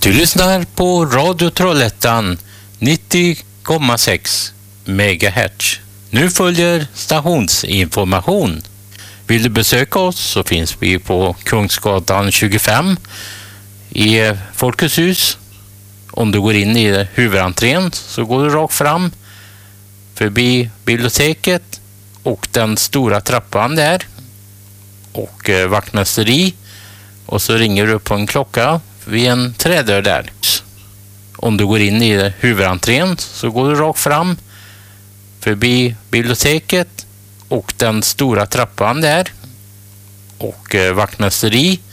Du lyssnar på Radio Trollhättan 90,6 MHz. Nu följer stationsinformation. Vill du besöka oss så finns vi på Kungsgatan 25 i Folkets hus. Om du går in i huvudentrén så går du rakt fram förbi biblioteket och den stora trappan där och vaktmästeri, och så ringer du upp på en klocka vid en trädörr där. Om du går in i huvudentrén så går du rakt fram förbi biblioteket och den stora trappan där och vaktmästeri,